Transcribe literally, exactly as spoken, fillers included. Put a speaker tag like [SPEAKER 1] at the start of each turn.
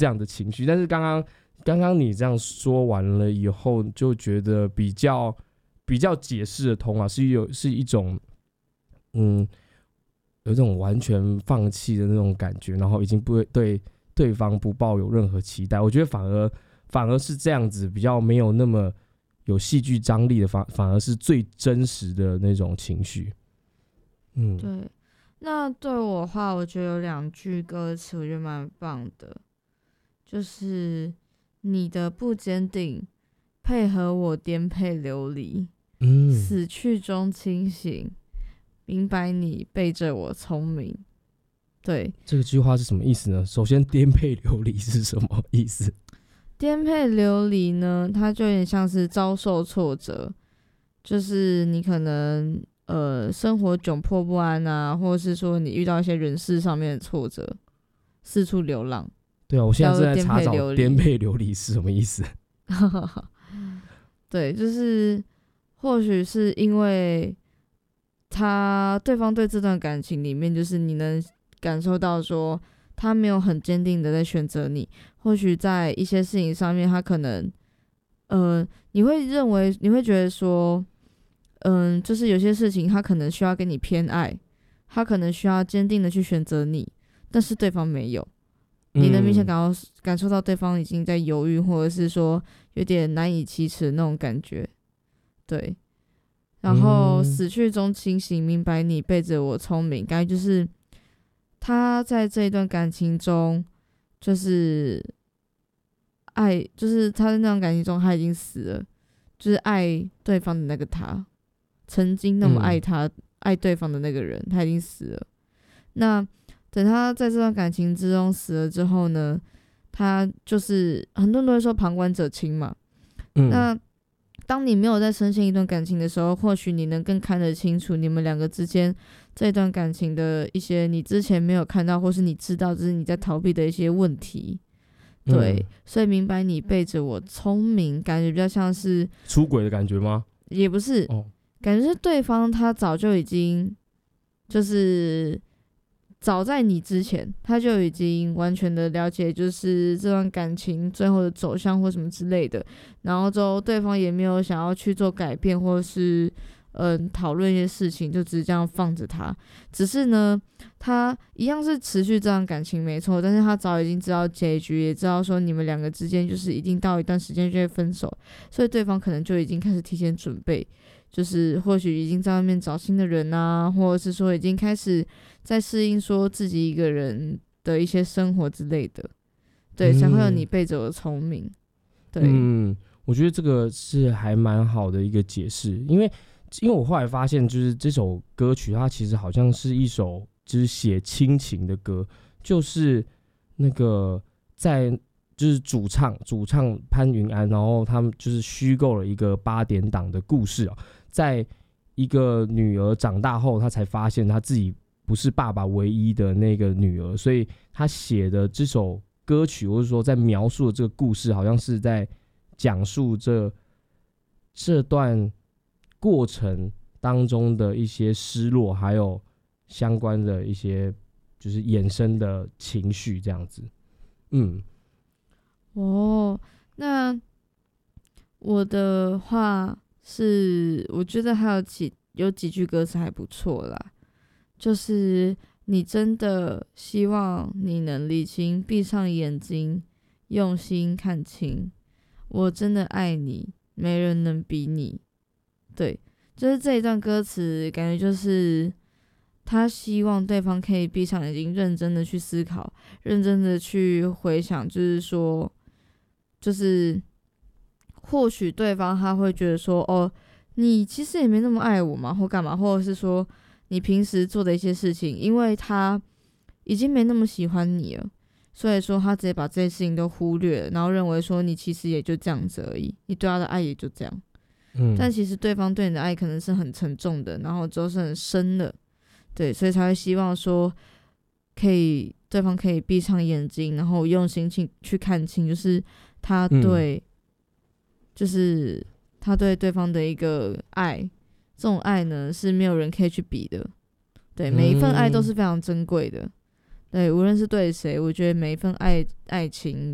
[SPEAKER 1] 这样的情绪。但是刚刚刚刚你这样说完了以后，就觉得比较比较解释得通啊，是有是一种嗯有一种完全放弃的那种感觉，然后已经不会对对方不抱有任何期待。我觉得反而反而是这样子，比较没有那么有戏剧张力的，反反而是最真实的那种情绪。嗯，
[SPEAKER 2] 对。那对我的话，我觉得有两句歌词我觉得蛮棒的，就是你的不坚定配合我颠沛流离，
[SPEAKER 1] 嗯，
[SPEAKER 2] 死去中清醒，明白你背着我聪明。对，
[SPEAKER 1] 这个句话是什么意思呢？首先，颠沛流离是什么意思？
[SPEAKER 2] 颠沛流离呢，它就有点像是遭受挫折，就是你可能呃生活窘迫不安啊，或者是说你遇到一些人事上面的挫折，四处流浪。
[SPEAKER 1] 对啊，我现在正在查
[SPEAKER 2] 叫做
[SPEAKER 1] 找颠沛流离是什么意思。
[SPEAKER 2] 对，就是或许是因为他对方对这段感情里面，就是你能感受到说他没有很坚定的在选择你，或许在一些事情上面，他可能呃你会认为你会觉得说嗯，就是有些事情他可能需要跟你偏爱，他可能需要坚定的去选择你，但是对方没有，你能明显感到、嗯、感受到对方已经在犹豫，或者是说有点难以启齿的那种感觉。对，然后死去中清醒，明白你背着我聪明，感觉就是他在这一段感情中，就是爱，就是他在那段感情中他已经死了，就是爱对方的那个他，曾经那么爱他、嗯、爱对方的那个人，他已经死了。那等他在这段感情之中死了之后呢，他就是很多人都会说旁观者清嘛、嗯、那当你没有在深陷一段感情的时候，或许你能更看得清楚你们两个之间这段感情的一些你之前没有看到，或是你知道，就是你在逃避的一些问题。对、嗯，所以明白你背着我聪明，感觉比较像是
[SPEAKER 1] 出轨的感觉吗？
[SPEAKER 2] 也不是、哦、感觉是对方他早就已经就是早在你之前他就已经完全的了解就是这段感情最后的走向或什么之类的，然后之后对方也没有想要去做改变或是嗯讨论一些事情，就只是这样放着他。只是呢他一样是持续这段感情没错，但是他早已经知道结局，也知道说你们两个之间就是一定到一段时间就会分手，所以对方可能就已经开始提前准备，就是或许已经在外面找新的人啊，或者是说已经开始在适应说自己一个人的一些生活之类的。对、嗯、才会有你背着我聪明。对，
[SPEAKER 1] 嗯，我觉得这个是还蛮好的一个解释，因为因为我后来发现就是这首歌曲它其实好像是一首就是写亲情的歌，就是那个在就是主唱主唱潘云安，然后他们就是虚构了一个八点档的故事啊，在一个女儿长大后，她才发现她自己不是爸爸唯一的那个女儿，所以她写的这首歌曲，或者说在描述的这个故事，好像是在讲述这这段过程当中的一些失落，还有相关的一些就是衍生的情绪，这样子。嗯，
[SPEAKER 2] 哦，那我的话是，我觉得还有几有几句歌词还不错啦，就是你真的希望你能理清，闭上眼睛，用心看清，我真的爱你，没人能比你。对，就是这一段歌词，感觉就是他希望对方可以闭上眼睛，认真的去思考，认真的去回想，就是说，就是或许对方他会觉得说，哦，你其实也没那么爱我嘛，或干嘛，或者是说你平时做的一些事情，因为他已经没那么喜欢你了，所以说他直接把这些事情都忽略了，然后认为说你其实也就这样子而已，你对他的爱也就这样。嗯，但其实对方对你的爱可能是很沉重的，然后之后是很深的，对，所以才会希望说可以对方可以闭上眼睛，然后用心去去看清，就是他对、嗯、就是他对对方的一个爱，这种爱呢是没有人可以去比的，对，每一份爱都是非常珍贵的，对，无论是对谁，我觉得每一份爱爱情